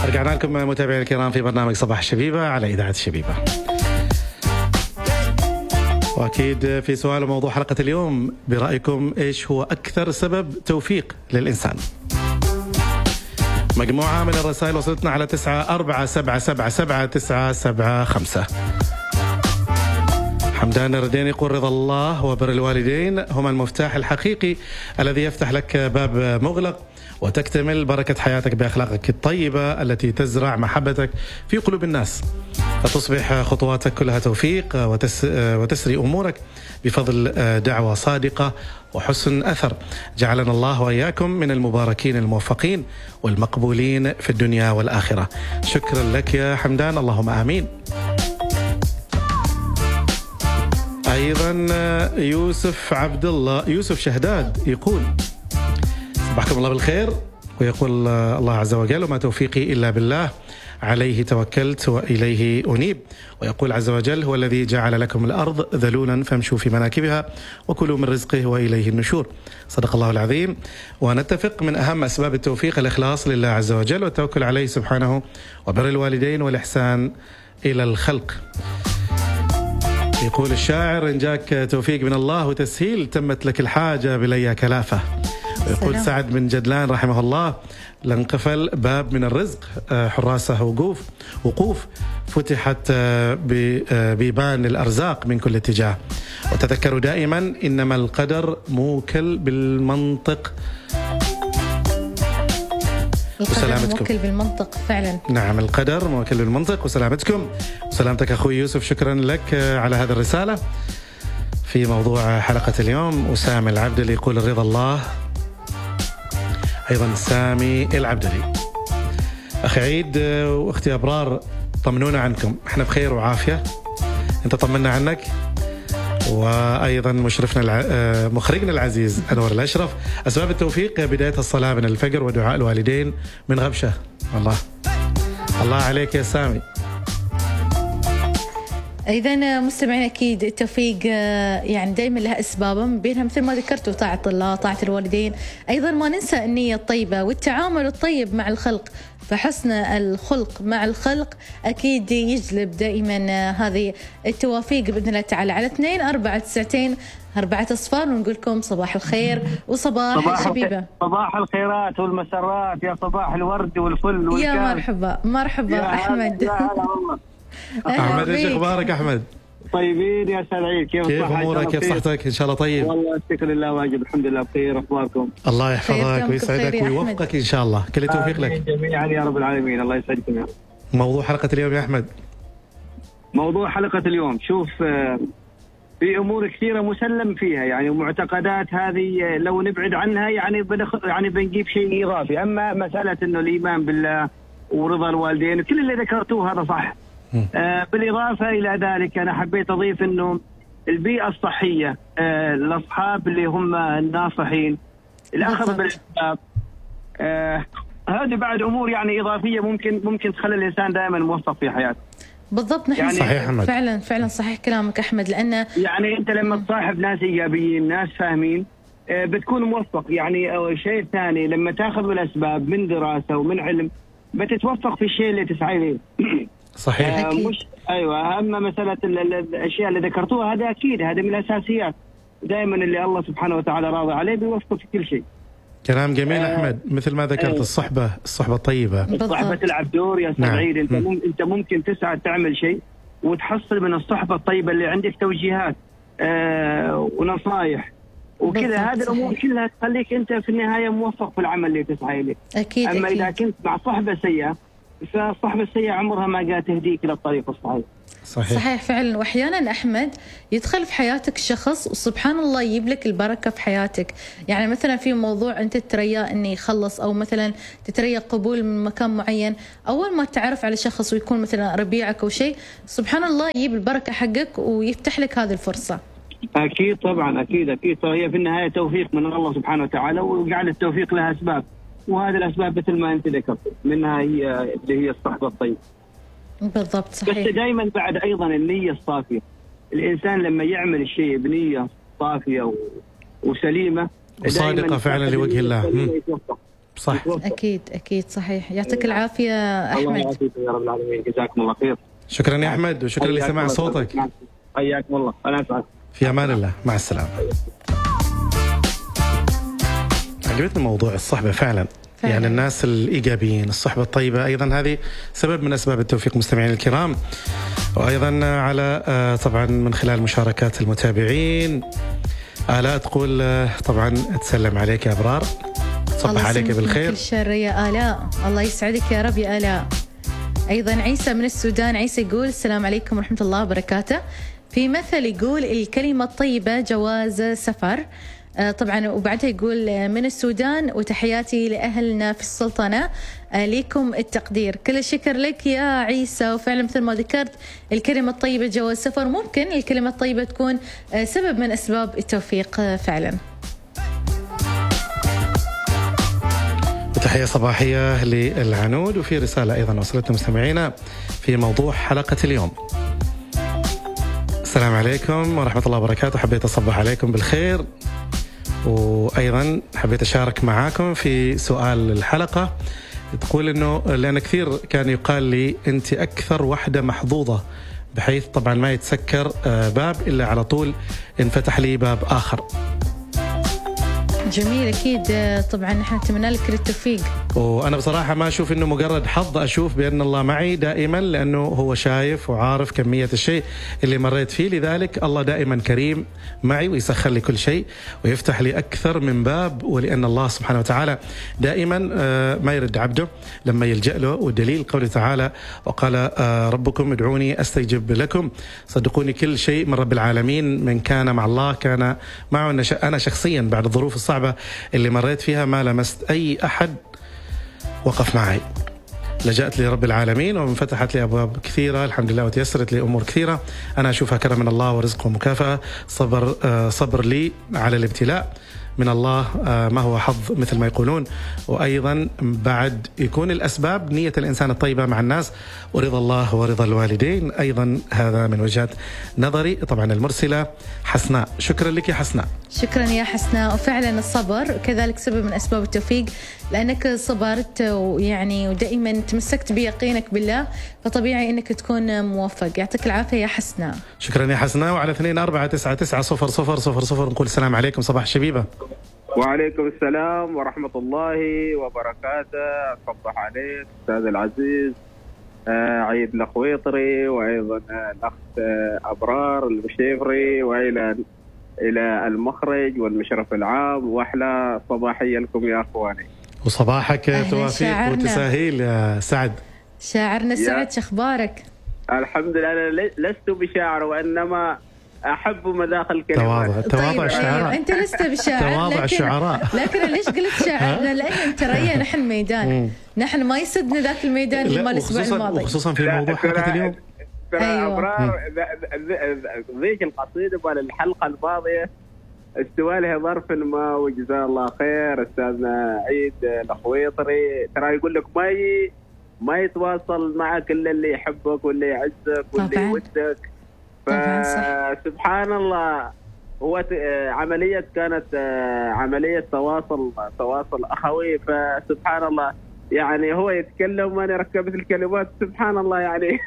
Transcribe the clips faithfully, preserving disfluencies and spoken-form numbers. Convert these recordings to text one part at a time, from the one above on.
رجعنا لكم متابعينا الكرام في برنامج صباح الشبيبة على إذاعة الشبيبة. وأكيد في سؤال وموضوع حلقة اليوم، برأيكم إيش هو أكثر سبب توفيق للإنسان؟ مجموعة من الرسائل وصلتنا على تسعة أربعة سبعة سبعة سبعة تسعة سبعة خمسة. حمدان الردين يقول رضا الله وبر الوالدين هما المفتاح الحقيقي الذي يفتح لك باب مغلق وتكتمل بركة حياتك بأخلاقك الطيبة التي تزرع محبتك في قلوب الناس، فتصبح خطواتك كلها توفيق وتس وتسري أمورك بفضل دعوة صادقة وحسن أثر. جعلنا الله وإياكم من المباركين الموفقين والمقبولين في الدنيا والآخرة. شكرا لك يا حمدان، اللهم آمين. أيضا يوسف عبد الله يوسف شهداد يقول صباحكم الله بالخير، ويقول الله عز وجل وما توفيقي إلا بالله عليه توكلت وإليه أنيب، ويقول عز وجل هو الذي جعل لكم الأرض ذلولا فامشوا في مناكبها وكلوا من رزقه وإليه النشور. صدق الله العظيم. ونتفق من أهم أسباب التوفيق الإخلاص لله عز وجل والتوكل عليه سبحانه وبر الوالدين والإحسان إلى الخلق. يقول الشاعر إن جاك توفيق من الله وتسهيل تمت لك الحاجة بليا كلافة. ويقول سلام. سعد بن جدلان رحمه الله لانقفل باب من الرزق حراسه وقوف وقوف فتحت بيبان الأرزاق من كل اتجاه. وتذكروا دائما إنما القدر موكل بالمنطق. القدر موكل بالمنطق فعلا. نعم القدر موكل بالمنطق. وسلامتكم وسلامتك أخوي يوسف، شكرا لك على هذه الرسالة. في موضوع حلقة اليوم أسامة العبدلي يقول رضا الله. أيضا سامي العبدلي. أخي عيد وأختي أبرار طمنونا عنكم، احنا بخير وعافية، انت طمنا عنك. وأيضا مشرفنا الع... مخرجنا العزيز أنور الأشرف. أسباب التوفيق بداية الصلاة من الفجر ودعاء الوالدين من غبشة. الله الله عليك يا سامي. إذا مستمعين أكيد التوفيق يعني دائما لها أسبابه، من بينها مثل ما ذكرتوا طاعة الله، طاعة الوالدين. أيضا ما ننسى النية الطيبة والتعامل الطيب مع الخلق، فحسن الخلق مع الخلق أكيد يجلب دائما هذه التوافيق بإذن الله تعالى. على اثنين أربعة تسعتين أربعة أصفار ونقول لكم صباح الخير وصباح صباح الشبيبة. صباح الخيرات والمسرات، يا صباح الورد والفل والكاف. يا مرحبا مرحبا يا أحمد. يا هلا والله. أحمد إيش أخبارك أحمد؟ طيبين يا أستاذ عيد، كيف كيف أمورك؟ كيف صحتك؟ إن شاء الله طيب. والله الشكر لله واجب، الحمد لله بخير. أخباركم؟ الله يحفظك ويسعدك ويوفقك إن شاء الله، كل التوفيق لك جميعا يا رب العالمين. الله يسعدكم يا رب. موضوع حلقة اليوم يا أحمد. موضوع حلقة اليوم، شوف في أمور كثيرة مسلم فيها يعني، ومعتقدات هذه لو نبعد عنها يعني بنخ... يعني بنجيب شيء إضافي. أما مسألة إنه الإيمان بالله ورضا الوالدين كل اللي ذكرتوه هذا صح. آه بالإضافة إلى ذلك أنا حبيت أضيف إنه البيئة الصحية، آه الأصحاب اللي هم الناصحين، الأخذ بالأسباب، آه هذه بعد أمور يعني إضافية ممكن ممكن تخلي الإنسان دائما موفق في حياته. بالضبط. نحن يعني صحيح أحمد. فعلا فعلا صحيح كلامك أحمد، لأنه يعني أنت لما تصاحب ناس إيجابيين، ناس فاهمين، آه بتكون موفق. يعني الشيء الثاني لما تأخذ بالأسباب من دراسة ومن علم بتتوفق في الشيء اللي تسعى إليه. صحيح. آه مش ايوه. اما مساله الاشياء اللي ذكرتوها هذا اكيد هذا من الاساسيات. دائما اللي الله سبحانه وتعالى راضي عليه بيوفق في كل شيء. كلام جميل آه احمد، مثل ما ذكرت آه الصحبه الصحبه الطيبه. الصحبه تلعب دور يا استاذ عيد. انت مم. انت ممكن تسعى تعمل شيء وتحصل من الصحبه الطيبه اللي عندك توجيهات آه ونصائح وكذا. هذه الامور كلها تخليك انت في النهايه موفق في العمل اللي تسعى اليه. اكيد. اما أكيد. اذا كنت مع صحبه سيئه فالصحبة السيئة عمرها ما قاعد تهديك إلى الطريق الصحيح. صحيح. صحيح فعلا. وأحيانا أحمد يدخل في حياتك شخص وسبحان الله يجيب لك البركة في حياتك. يعني مثلا في موضوع أنت تترياه إنه يخلص، أو مثلا تتريا قبول من مكان معين، أول ما تعرف على شخص ويكون مثلا ربيعك أو شيء، سبحان الله يجيب البركة حقك ويفتح لك هذه الفرصة. أكيد طبعا أكيد أكيد. هي في النهاية توفيق من الله سبحانه وتعالى، وجعل التوفيق لها أسباب، وهذه الأسباب مثل ما أنت ذكرت منها هي اللي هي الصحبة الطيبة. بالضبط صحيح. بس دائما بعد أيضا النية الصافية. الإنسان لما يعمل الشيء بنية صافية وسليمة وصادقة فعلا لوجه الله. صح. أكيد أكيد صحيح. يعطيك العافية أحمد. الله يعافيك يا رب العالمين، جزاكم الله خير. شكرا يا أحمد وشكرا لسماع صوتك. حياكم الله، أنا أسعد. في أمان الله، مع السلامة. عجبتني موضوع الصحبة فعلا. فعلا يعني الناس الإيجابيين، الصحبة الطيبة أيضا هذه سبب من أسباب التوفيق مستمعين الكرام. وأيضا على طبعا من خلال مشاركات المتابعين. آلاء تقول طبعا تسلم عليك يا أبرار، صبح عليك بالخير. كل شر يا آلاء، الله يسعدك يا رب يا آلاء. أيضا عيسى من السودان، عيسى يقول السلام عليكم ورحمة الله وبركاته. في مثل يقول الكلمة الطيبة جواز سفر. طبعا وبعدها يقول من السودان وتحياتي لأهلنا في السلطنة، ليكم التقدير. كل الشكر لك يا عيسى. وفعلا مثل ما ذكرت الكلمة الطيبة جواز سفر، ممكن الكلمة الطيبة تكون سبب من أسباب التوفيق فعلا. وتحية صباحية للعنود. وفي رسالة أيضا وصلتنا مستمعينا في موضوع حلقة اليوم. السلام عليكم ورحمة الله وبركاته، حبيت أصبح عليكم بالخير، وأيضا حبيت أشارك معاكم في سؤال الحلقة. تقول إنه لأن كثير كان يقال لي أنت أكثر واحدة محظوظة، بحيث طبعا ما يتسكر باب إلا على طول انفتح لي باب آخر. جميل أكيد طبعا، نحن نتمنى لك التوفيق. وأنا بصراحة ما أشوف إنه مجرد حظ، أشوف بأن الله معي دائما، لأنه هو شايف وعارف كمية الشيء اللي مريت فيه. لذلك الله دائما كريم معي ويسخر لي كل شيء ويفتح لي أكثر من باب. ولأن الله سبحانه وتعالى دائما ما يرد عبده لما يلجأ له. والدليل قوله تعالى وقال ربكم ادعوني أستجب لكم. صدقوني كل شيء من رب العالمين، من كان مع الله كان معه. أنا شخصيا بعد الظروف الصعبة اللي مريت فيها ما لمست أي أحد وقف معي، لجأت لرب العالمين وانفتحت لي أبواب كثيرة الحمد لله، وتيسرت لي أمور كثيرة أنا أشوفها كرم من الله ورزق ومكافأة. صبر صبر لي على الابتلاء من الله، ما هو حظ مثل ما يقولون. وأيضا بعد يكون الأسباب نية الإنسان الطيبة مع الناس ورضا الله ورضا الوالدين. أيضا هذا من وجهة نظري. طبعا المرسلة حسناء، شكرا لك يا حسناء. شكرا يا حسناء. وفعلا الصبر كذلك سبب من أسباب التوفيق، لأنك صبرت ويعني ودائما تمسكت بيقينك بالله، فطبيعي أنك تكون موفق. يعطيك العافية يا حسناء. شكرا يا حسناء. وعلى اثنين أربعة تسعة تسعة صفر صفر صفر صفر نقول السلام عليكم. صباح الشبيبة. وعليكم السلام ورحمة الله وبركاته. صبح عليك أستاذ العزيز آه عيد الخويطري، وأيضا الأخت آه أبرار المشيفري، وإلى إلى المخرج والمشرف العام، وأحلى صباحية لكم يا أخواني. وصباحك توافيق وتساهيل يا سعد. شاعرنا سعد، شخبارك؟ الحمد لله. أنا لست بشاعر وإنما أحب مذاق الكلمات. تواضع تواضع طيب الشعراء. أنت لست بشاعر، تواضع الشعراء. لكن ليش قلت شاعرنا؟ لأن ترى نحن ميدان، نحن ما يسدنا ذاك الميدان اللي مال الأسبوع الماضي، وخصوصا في موضوع حلقة اليوم. أيوة. أبرار ذيك القصيدة مال الحلقة الماضية استوى لها ظرف ما، وجزاه الله خير أستاذنا عيد الخويطري. ترى يقول لك ما ي... ما يتواصل معك إلا اللي يحبك واللي يعزك واللي يودك. فسبحان الله، هو عملية كانت عملية تواصل تواصل أخوي. فسبحان الله يعني هو يتكلم وأنا ركبت الكلمات. سبحان الله يعني.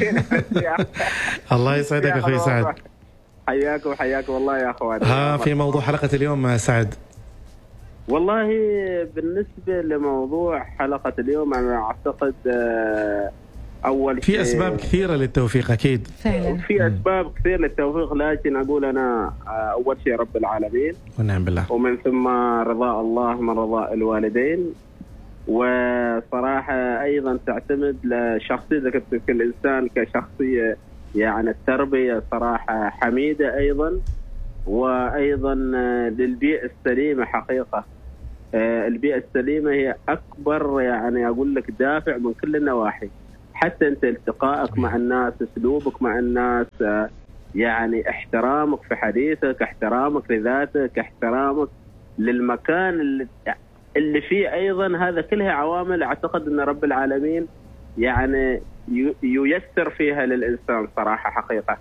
الله يسعدك أخوي سعد. حياكم حياكم والله يا أخواني. ها في موضوع حلقة اليوم سعد. والله بالنسبة لموضوع حلقة اليوم أنا أعتقد أول في أسباب كثيرة للتوفيق أكيد. فعلا في أسباب كثير للتوفيق، لكن أقول أنا أول شيء رب العالمين ونعم بالله، ومن ثم رضاء الله من رضاء الوالدين. وصراحة أيضا تعتمد لشخصيتك كالإنسان كشخصية، يعني التربية صراحة حميدة أيضا، وأيضا للبيئة السليمة. حقيقة البيئة السليمة هي أكبر يعني أقول لك دافع من كل النواحي، حتى أنت التقائك مع الناس، أسلوبك مع الناس، يعني احترامك في حديثك، احترامك لذاتك، احترامك للمكان اللي, اللي فيه. أيضا هذا كلها عوامل أعتقد أن رب العالمين يعني ييسر فيها للإنسان صراحة حقيقة.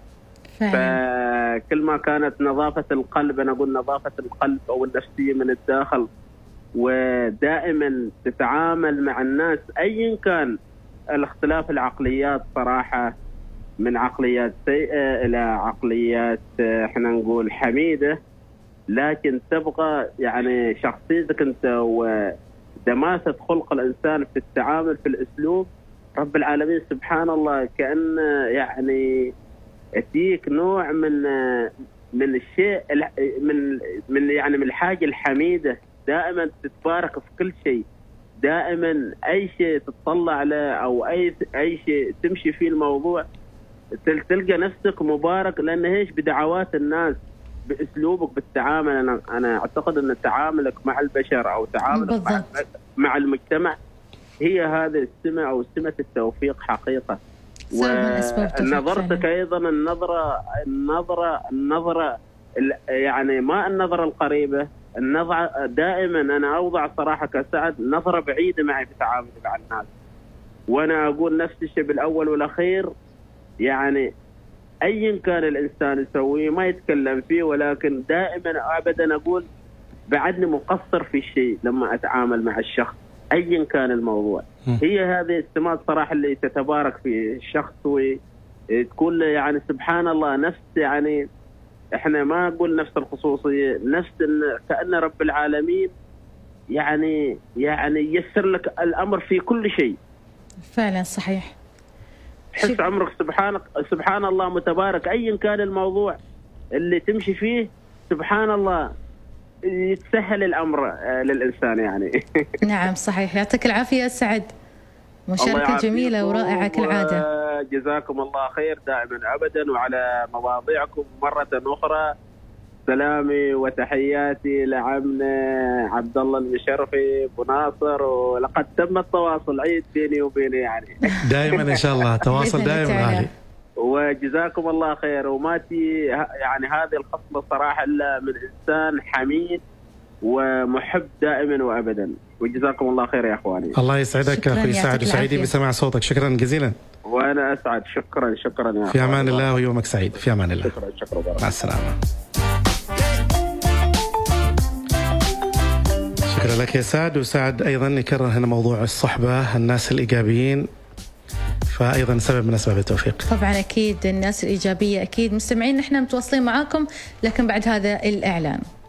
فكل ما كانت نظافة القلب، أنا أقول نظافة القلب أو النفسية من الداخل ودائما تتعامل مع الناس أيا كان الاختلاف العقليات، صراحة من عقليات سيئة إلى عقليات احنا نقول حميدة، لكن تبقى يعني شخصيتك أنت ودماسة خلق الإنسان في التعامل في الأسلوب. رب العالمين سبحان الله كأن يعني يديك نوع من من الشيء من من يعني من الحاجة الحميدة، دائما تتبارك في كل شيء، دائما أي شيء تطلع له أو أي أي شيء تمشي فيه الموضوع تلقى نفسك مبارك، لأن هيش بدعوات الناس بأسلوبك بالتعامل. أنا أنا أعتقد أن تعاملك مع البشر أو تعاملك مع, مع المجتمع هي هذه السمة أو سمة التوفيق حقيقة. ونظرتك أيضا النظرة النظرة النظرة يعني ما النظرة القريبة، النظرة دائما أنا أوضع صراحة كسعد نظرة بعيدة معي في تعاملي مع الناس، وأنا أقول نفس الشيء بالأول والأخير. يعني أيا كان الإنسان يسويه ما يتكلم فيه، ولكن دائما أبدا أقول بعدني مقصر في الشيء لما أتعامل مع الشخص أيا كان الموضوع. هي هذه السمات صراحة اللي تتبارك في الشخص وتكون يعني سبحان الله نفس يعني احنا ما نقول نفس الخصوصية، نفس كأن رب العالمين يعني يعني يسر لك الأمر في كل شيء. فعلا صحيح. حس عمرك سبحانك سبحان الله متبارك أيا كان الموضوع اللي تمشي فيه، سبحان الله يتسهل الأمر للإنسان يعني. نعم صحيح. يعطيك العافية سعد، مشاركة جميلة ورائعة كالعادة. جزاكم الله خير دائما أبدا، وعلى مواضيعكم مرة أخرى سلامي وتحياتي لعمنا عبد الله المشرفي أبو ناصر، ولقد تم التواصل عيد بيني وبينه يعني. دائما إن شاء الله تواصل دائما علي. وجزاكم الله خير. وماتي يعني هذه الخصلة صراحة إلا من إنسان حميد ومحب دائما وأبدا، وجزاكم الله خير يا أخواني. الله يسعدك أخوي سعد، وسعيدين بسماع صوتك. شكرا جزيلا. وأنا أسعد. شكرا شكرا يا في أمان الله ويومك سعيد. في أمان الله. شكرا شكرا. مع السلامة. شكرا لك يا سعد. وسعد أيضا يكرر هنا موضوع الصحبة، الناس الإيجابيين فأيضا سبب من أسباب التوفيق. طبعا أكيد الناس الإيجابية أكيد. مستمعين نحن متواصلين معاكم، لكن بعد هذا الإعلان.